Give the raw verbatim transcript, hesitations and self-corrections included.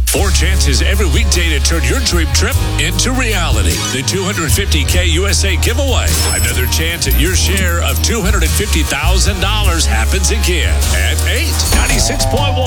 Four chances every weekday to turn your dream trip into reality. The two hundred fifty K U S A giveaway. Another chance at your share of two hundred fifty thousand dollars happens again at eight ninety-six point one.